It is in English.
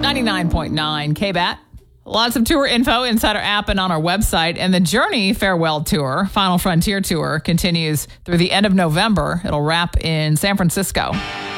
99.9 KBAT. Lots of tour info inside our app and on our website. And the Journey Farewell Tour, Final Frontier Tour, continues through the end of November. It'll wrap in San Francisco.